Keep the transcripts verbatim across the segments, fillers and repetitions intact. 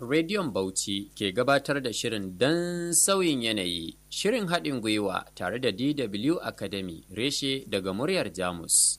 Rediyon Bauchi ke gabatar da shirin don sauyin yanayi, shirin haɗin gwiwa tare da D W Academy reshe daga muryar Jamus.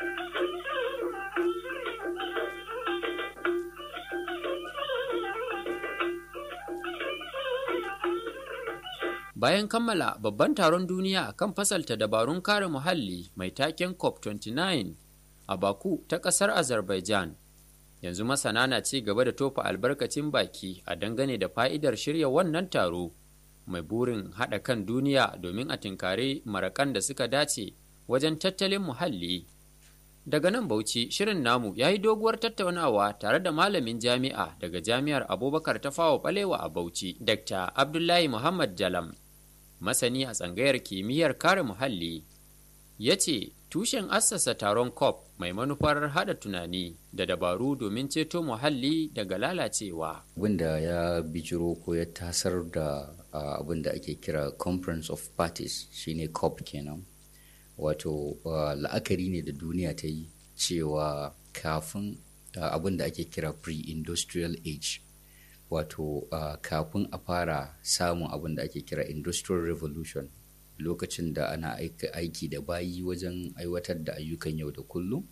Bayan kammala babban taron duniya kan fasalta dabarun kare muhalli mai taken COP twenty nine a Baku ta ƙasar Azerbaijan, yanzu masana na ci gaba da tofa albarkacin baki a dangane da fa'idar shirya wannan taro mai burin haɗa kan duniya domin a tinkare marakan da suka dace wajen tattalin muhalli. Daga nan Bauchi, shirin namu ya yi doguwar tattaunawa tare da malamin jami'a daga jami'ar Abubakar Tafawa Balewa a Bauchi, Dakta Abdullahi Muhammad Jalam, masani a tsangayar kimiyyar kare muhalli. Ya ce tushen assasa taron COP mai manufar haɗa tunani da dabaru domin ceto muhalli daga lalacewa. Abinda ya bijiro ko ya tasar da uh, abinda ake kira Conference of Parties shine COP kenan. Wato uh, la'akari ne da duniya ta yi cewa kafin uh, abinda ake kira pre-industrial age, wato uh, kafin a fara samun abinda ake kira industrial revolution, lokacin da ana aiki da bayi wajen aiwatar da ayyukan yau da kullum.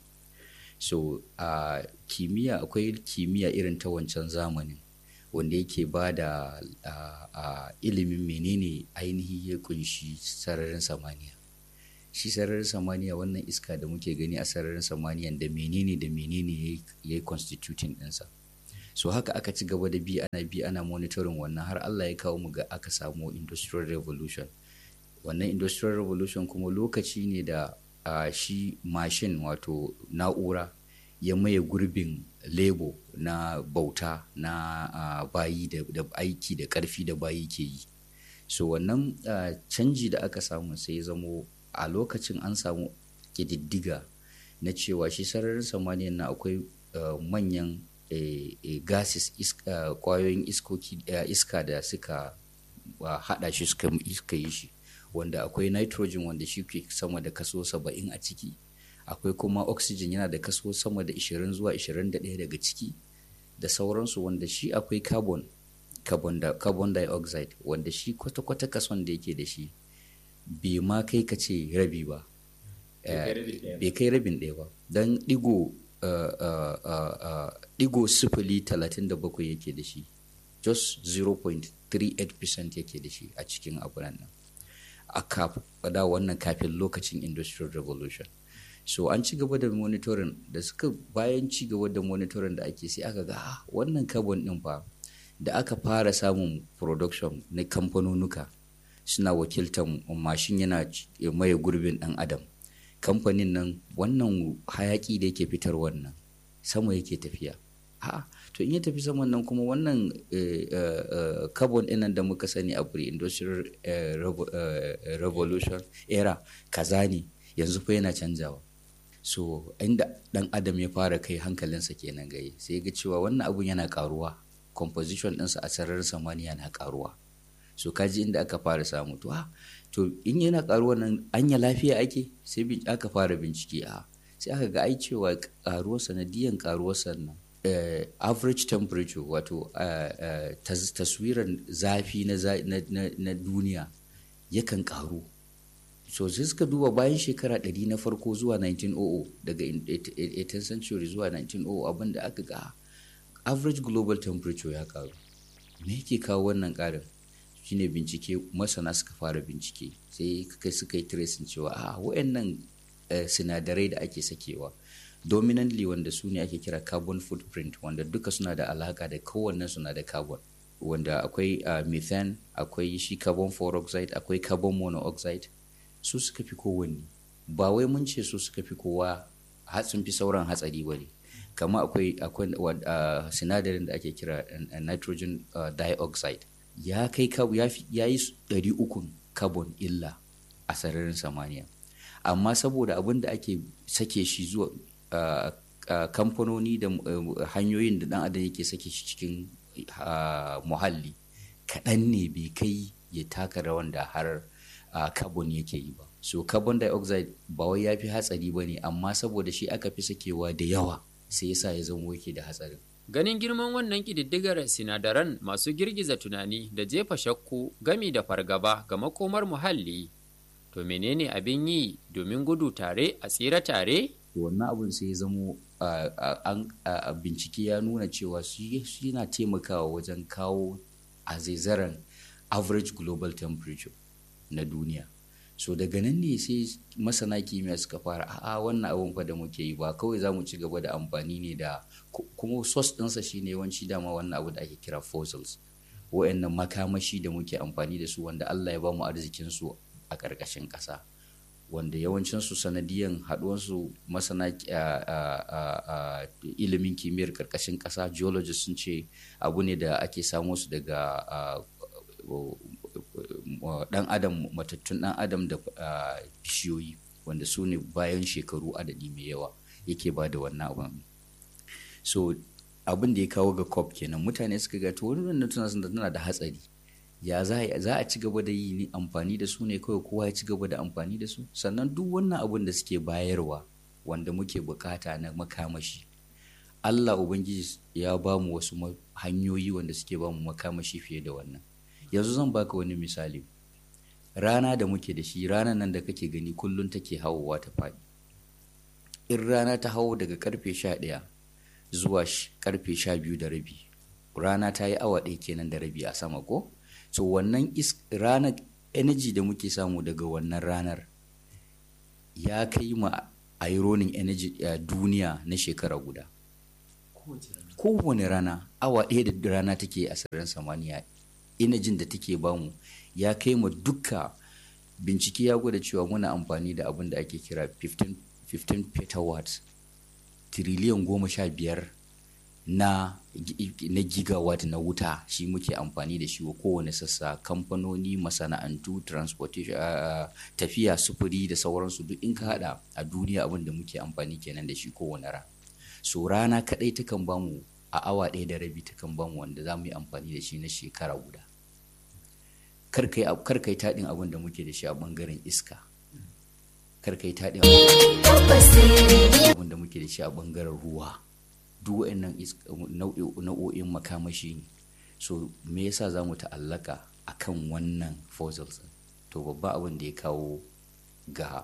So a uh, kimiyya, akwai kimiyya irin ta wancan zamanin wanda yake ba da uh, uh, ilimin menene ainihi ya kunshi sararin samaniya. Shi sararin samaniya, wannan iska da muke gani a sararin samaniya, da menene da menene ya yi constituting ɗinsa. So haka aka ci gaba da bi ana bi ana monitoring wannan har Allah ya kawo mu ga aka samu industrial revolution. Wannan industrial revolution kuma lokaci ne da uh, shi mashin, wato na'ura, ya maye gurbin lebo na bauta na uh, bayi da, da aiki da karfi da bayi ke yi. So wannan uh, canji da aka samu sai ya zamo a lokacin an samu ƙididdiga na cewa shi sararin samaniyan na akwai uh, manyan uh, uh, gases, iska, uh, kwayoyin iskoki, uh, iska da suka uh, hada shi suka yi shi, wanda akwai nitrogen wanda shi ke sama da kaso saba'in a ciki, akwai kuma oxygen yana da kaso sama da ishirin zuwa ishirin da ɗaya daga ciki, da sauransu, wanda shi akwai carbon carbon, da, carbon dioxide wanda shi kwata-kwata kason da yake da shi bai ma kai ka ce rabi ba, bai kai rabin ɗaya ba, don ɗigo ɗigo sifili talatin da bakwai yake da shi, just zero point three eight percent yake da shi a cikin abunan nan a da wannan kafin lokacin industrial revolution. So an ci gaba da monitoring, da suka bayan ci gaba da monitoring da ake sai aka ga ah, wannan carbon din fa da aka fara samun production na kamfanonuka suna wakiltar mashin yana maye gurbin dan adam. Kamfanin nan wannan hayaki da yake fitar wannan sama yake tafiya. A'a, to in ya tafi saman nan kuma wannan carbon ɗin nan da muka sani a pre-industrial revolution era kaza ne, yanzu fa yana canjawa. So inda ɗan adam ya fara kai hankalinsa kenan gaye, sai ga cewa wannan abun yana karuwa, composition ɗinsa a sararin samaniya na karuwa. So kaji inda aka fara samu to ha to in yana karuwa nan anya lafiya ake, sai aka fara bincike a sai aka ga ai cewa karuwar sanadiyan karuwar sannan Uh, average temperature, wato uh, uh, tas- taswiran zafi na, za- na, na, na duniya yakan karu. So sai suka duba bayan shekara ɗari na farko zuwa nineteen hundred, daga eighteenth century zuwa nineteen hundred, abinda aka ga average global temperature ya karu. Me yake kawo wannan karin? Shine bincike, masana suka fara bincike, sai kai suka yi tracing cewa a wayannan uh, sinadarai da ake sakewa dominantly, wanda su ne ake kira carbon footprint, wanda duka suna da alaka da kowanne suna da carbon, wanda akwai uh, methane, akwai shi carbon dioxide, akwai carbon monoxide, su suka fi kowanne. Ba wai mun ce su suka fi kowa hatsin fi sauran hatsari ba ne, kama akwai akwai uh, sinadarin da ake kira uh, nitrogen uh, dioxide ya kai ya yi ɗari ukun carbon illa a sararin samaniya, amma saboda abin da ake sake shi zuwa Uh, uh, kamfanoni da uh, hanyoyin da dan adam yake sake shi cikin uh, muhalli kaɗan ne, bai kai ya taka rawan da har uh, carbon yake yi ba. So carbon dioxide ba wai ya fi hatsari ba ne, amma saboda shi aka fi sakewa da yawa sai yasa ya zama yake da hatsarin. Ganin girman wannan ƙididdigar sinadaran masu girgiza tunani da jefa shakku gami da fargaba ga makomar muhalli. To menene abin yi domin gudu tare a tsira tare? Wannan abin sai ya zamo a bincike ya nuna cewa shi yana taimakawa wajen kawo a zaizaran average global temperature na duniya. So daga nan ne sai masana kimiyya suka fara a'a wannan abin fa da muke yi ba kawai za mu ci gaba da amfani ne da kuma source ɗinsa shine yawanci dama wannan abu da ake kira fossils, wa'annan makamashi da muke amfani da su wanda Allah ya bamu arzikin su a ƙarƙashin ƙasa, wanda yawancinsu sanadiyan haɗuwarsu masana ilimin kimiyyar ƙarƙashin ƙasa geologists sun ce abu ne da ake samo su daga ɗan adam, matattun ɗan adam da bishiyoyi, wanda su ne bayan shekaru adadi mai yawa yake ba da wannan abin. So abin da ya kawo ga cop kenan, mutane suka ga to wannan tana da hatsari, ya za a ci gaba da yi amfani da su ne kawai kowa ya ci gaba da amfani da su, sannan duk wannan abin da suke bayarwa wanda muke bukata na makamashi, Allah Ubangiji ya ba mu wasu hanyoyi wanda suke ba mu makamashi fiye da wannan. Yanzu zan baka wani misali, rana da muke da shi, ranar nan da kake gani kullum take hawowa ta faɗi. In rana ta hawo daga karfe sha ɗaya zuwa karfe sha biyu da rabi, rana ta yi awa ɗaya kenan da rabi a sama ko? So wannan ranar energy da muke samu daga wannan ranar ya kai ma ironing energy a duniya na shekara guda. Kowane rana awa ɗaya da rana take a sararin samaniya, energy da take bamu ya kai ma duka. Bincike ya gwada cewa muna amfani da abin da ake kira fifteen petawatts, tiriliyan goma sha biyar na na gigawatt na wuta, shi muke amfani da shi wa kowane sassa, kamfanoni, masana'antu, transportation, uh, tafiya, sufuri da sauransu, duk in ka hada a duniya abin da muke amfani kenan da shi kowane rana. So rana kadai takan bamu a awa ɗaya da rabi takan bamu wanda za mu yi amfani da shi na shekara guda. Kar kai taɗin abin da muke da shi a ɓangaren iska, kar kai taɗin abin da muke da shi a ɓangaren ruwa, duk waɗannan nau'o'in makamashi ne. So me yasa za mu ta'allaka a kan wannan fossils? To babba abin da ya kawo ga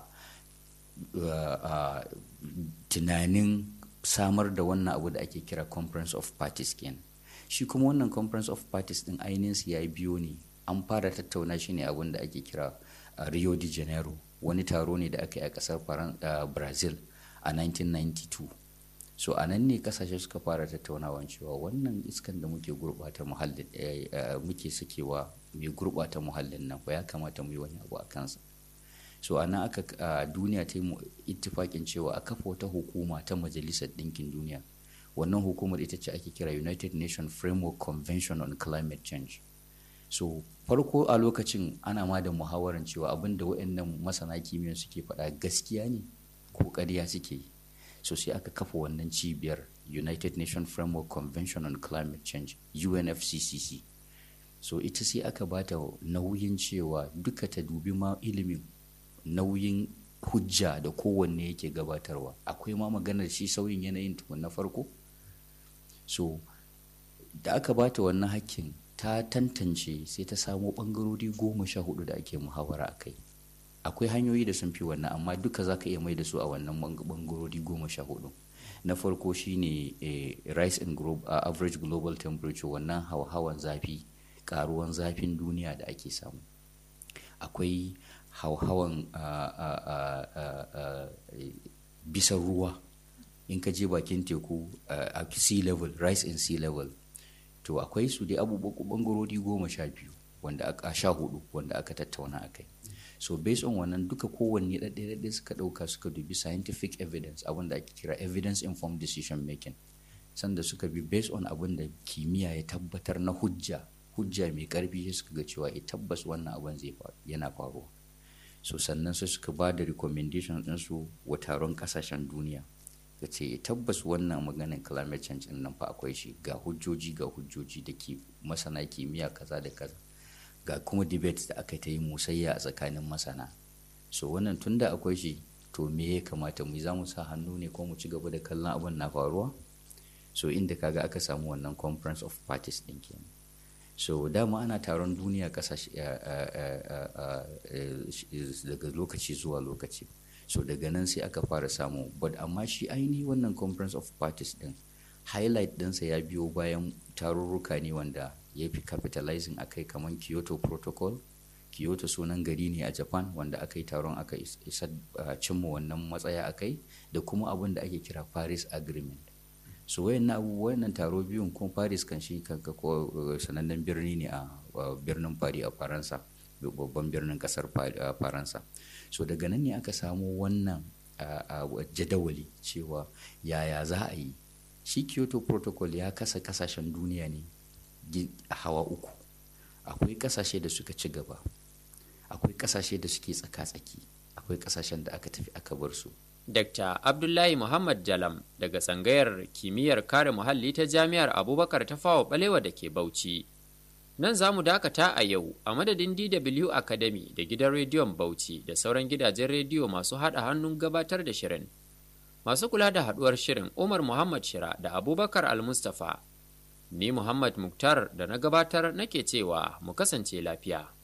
uh, uh, tunanin samar da wannan abu da ake kira conference of parties kenan. Shi kuma wannan conference of parties din ainihin su yayi biyo ne, an fara tattauna shi ne abin da ake kira uh, Rio de Janeiro, wani taro ne da aka yi a kasar uh, Brazil a nineteen ninety-two. So a nan ne kasashe suka fara tattaunawa cewa wannan iskan da muke gurbata muhallin uh, muke sakewa mai gurbata muhallin nan, ya kamata mu yi wani abu a kansa. So a nan aka uh, duniya ta yi ittifakin cewa a kafa wata hukuma ta Majalisar Ɗinkin Duniya. Wannan hukumar ita ce ake kira United Nations Framework Convention on Climate Change. So farko a lokacin ana ma da muhawarar cewa abin da waɗannan masana kimiyya suke faɗa gaskiya ne ko ƙarya suke yi. So sai aka kafa wannan cibiyar United Nations Framework Convention on Climate Change, U N F C C C. So ita sai aka bata nauyin cewa duka ta dubi ma ilimin, nauyin hujja da kowanne yake gabatarwa. Akwai ma maganar shi sauyin yanayin tukun na farko. So da aka bata wannan hakkin, ta tantance sai ta samo bangarori goma sha hudu da ake muhawara a kai. Akwai hanyoyi da sun fi wannan, amma duka za ka iya mai da su a wannan bangarori goma sha hudu. Na farko shine a rise in global, uh, average global temperature, wannan hauhawan zafi, karuwan zafin duniya da ake samu. Akwai hauhawan uh, uh, uh, uh, uh, bisan ruwa, in ka je bakin teku uh, a sea level, rise in sea level. To akwai su dai abubuwan bangarori goma sha biyu wanda aka sha hudu wanda aka tattauna a kai. So based on wannan duka kowanne ɗaɗɗaya suka ɗauka suka dubi scientific evidence, abin da ake kira evidence informed decision making, sanda suka bi based on abin da kimiyya ya tabbatar na hujja hujja mai karfi, suka ga cewa ya tabbas wannan abin zai faru, yana faruwa. So sannan sai suka ba da recommendation ɗinsu wa taron ƙasashen duniya, ka ce tabbas wannan maganin climate change ɗin nan fa akwai shi, ga hujjoji ga hujjoji da ke masana kimiyya kaza da kaza, ga kuma debate da aka ta yi musayya a tsakanin masana. So wannan tunda akwai shi, to me ya kamata mu za mu sa hannu ne ko mu ci gaba da kallon abin na faruwa? so inda kaga aka samu wannan conference of parties din kenan. So dama ana taron duniya kasashe daga lokaci zuwa lokaci, so daga nan sai aka fara samu, but amma shi ainihi wannan conference of parties din highlight dinsa ya biyo bayan tarurruka ne wanda ya fi capitalizing akai kamar Kyoto Protocol. Kyoto sunan gari ne a Japan wanda aka yi taron aka isa cimma wannan matsaya akai, da kuma abin da ake kira Paris Agreement. So wayannan abubuwan nan taro biyun kuma Paris kan shi kanka ko sanannen birni ne a birnin Paris a Faransa, babban birnin kasar Faransa. So daga nan ne aka samu wannan jadawali cewa yaya za a yi. Shi Kyoto Protocol ya kasa kasashen duniya ne a hawa uku. Akwai kasashe da suka ci gaba, akwai kasashe da suke tsaka-tsaki, akwai kasashen da aka tafi aka bar su. Dakta Abdullahi Muhammad Jalam daga tsangayar kimiyyar kare muhalli ta Jami'ar Abubakar Tafawa Balewa da ke Bauchi. Nan za mu dakata a yau a madadin D W Academy da gidan rediyon Bauchi da sauran gidajen rediyo masu haɗa hannun gabatar da shirin. Masu kula da haɗuwar shirin Umar Muhammad Shira da Abubakar Al-Mustapha. Ni Muhammad Muktar da na gabatar nake cewa mu kasance lafiya.